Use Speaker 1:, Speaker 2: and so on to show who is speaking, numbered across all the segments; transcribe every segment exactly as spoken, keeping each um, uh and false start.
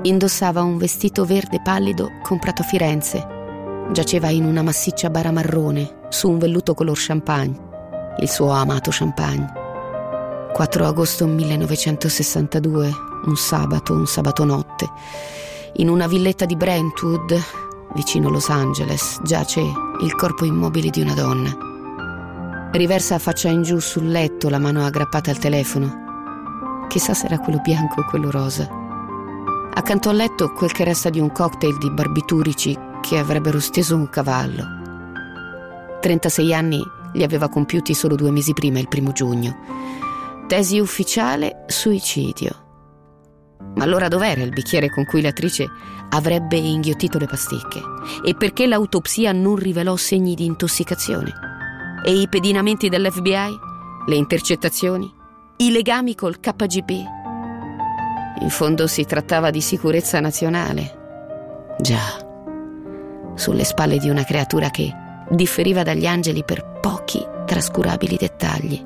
Speaker 1: Indossava un vestito verde pallido comprato a Firenze. Giaceva in una massiccia bara marrone su un velluto color champagne, il suo amato champagne. quattro agosto millenovecentosessantadue, un sabato, un sabato notte, in una villetta di Brentwood, vicino Los Angeles, giace il corpo immobile di una donna. Riversa a faccia in giù sul letto, la mano aggrappata al telefono. Chissà se era quello bianco o quello rosa. Accanto al letto quel che resta di un cocktail di barbiturici che avrebbero steso un cavallo. trentasei anni li aveva compiuti solo due mesi prima, il primo giugno. Tesi ufficiale: suicidio. Ma allora dov'era il bicchiere con cui l'attrice avrebbe inghiottito le pasticche? E perché l'autopsia non rivelò segni di intossicazione? E i pedinamenti dell'F B I? Le intercettazioni? I legami col K G B? In fondo si trattava di sicurezza nazionale. Già, sulle spalle di una creatura che differiva dagli angeli per pochi trascurabili dettagli.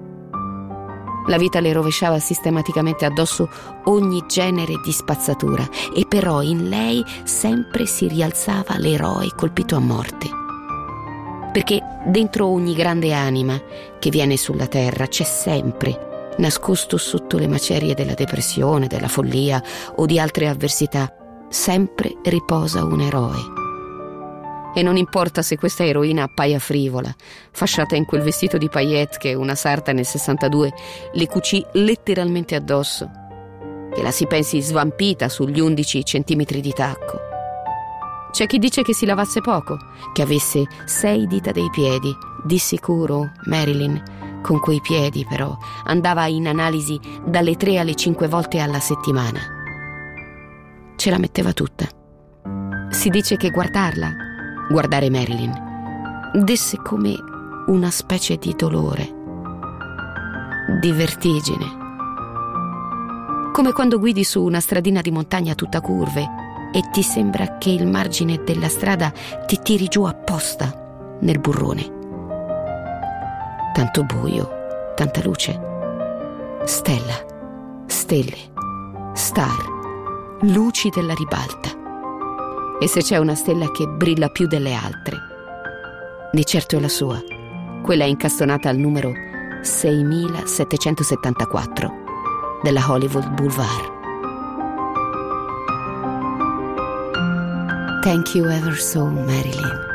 Speaker 1: La vita le rovesciava sistematicamente addosso ogni genere di spazzatura, e però in lei sempre si rialzava l'eroe colpito a morte. Perché dentro ogni grande anima che viene sulla terra c'è sempre, nascosto sotto le macerie della depressione, della follia o di altre avversità, sempre riposa un eroe. E non importa se questa eroina appaia frivola, fasciata in quel vestito di paillette che una sarta nel sessantadue le cucì letteralmente addosso, che la si pensi svampita sugli undici centimetri di tacco. C'è chi dice che si lavasse poco, che avesse sei dita dei piedi. Di sicuro Marilyn con quei piedi però andava in analisi dalle tre alle cinque volte alla settimana. Ce la metteva tutta. Si dice che guardarla, guardare Marilyn, desse come una specie di dolore, di vertigine, come quando guidi su una stradina di montagna tutta curve e ti sembra che il margine della strada ti tiri giù apposta nel burrone. Tanto buio, tanta luce. Stella, stelle, star, luci della ribalta. E se c'è una stella che brilla più delle altre, di certo è la sua, quella incastonata al numero seimilasettecentosettantaquattro della Hollywood Boulevard. Thank you ever so, Marilyn.